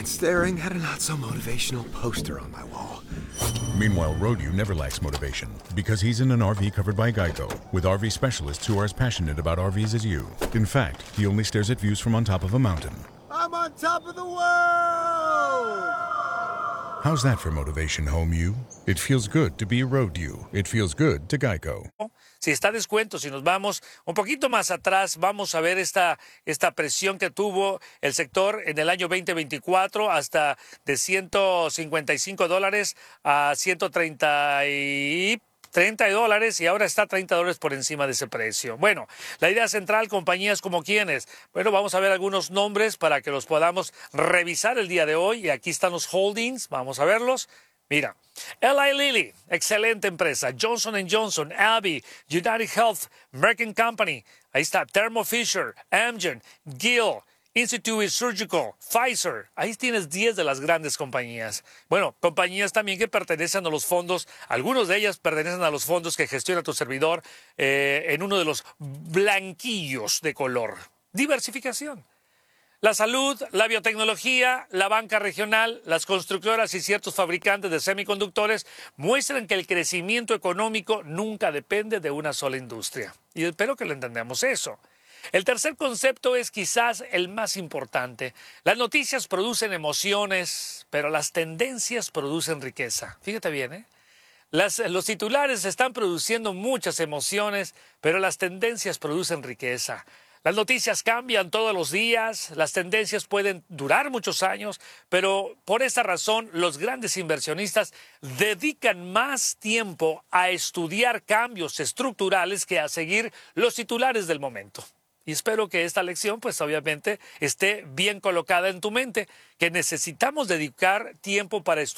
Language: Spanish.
staring at a not-so-motivational poster on my wall. Meanwhile, Rodeo never lacks motivation because he's in an RV covered by Geico with RV specialists who are as passionate about RVs as you. In fact, he only stares at views from on top of a mountain. I'm on top of the world! How's that for motivation, home you? It feels good to be Rodeo. It feels good to Geico. Si está descuento, si nos vamos un poquito más atrás, vamos a ver esta presión que tuvo el sector en el año 2024 hasta de $155 a 30 dólares y ahora está $30 por encima de ese precio. Bueno, la idea central, compañías como quiénes. Bueno, vamos a ver algunos nombres para que los podamos revisar el día de hoy. Y aquí están los holdings, vamos a verlos. Mira, Eli Lilly, excelente empresa. Johnson & Johnson, Abbey, United Health, American Company. Ahí está Thermo Fisher, Amgen, Gill, Institute Surgical, Pfizer. Ahí tienes 10 de las grandes compañías. Bueno, compañías también que pertenecen a los fondos, algunos de ellas pertenecen a los fondos que gestiona tu servidor en uno de los blanquillos de color. Diversificación. La salud, la biotecnología, la banca regional, las constructoras y ciertos fabricantes de semiconductores muestran que el crecimiento económico nunca depende de una sola industria. Y espero que lo entendamos eso. El tercer concepto es quizás el más importante. Las noticias producen emociones, pero las tendencias producen riqueza. Fíjate bien, ¿eh? Los titulares están produciendo muchas emociones, pero las tendencias producen riqueza. Las noticias cambian todos los días, las tendencias pueden durar muchos años, pero por esa razón los grandes inversionistas dedican más tiempo a estudiar cambios estructurales que a seguir los titulares del momento. Y espero que esta lección, pues obviamente, esté bien colocada en tu mente, que necesitamos dedicar tiempo para estudiar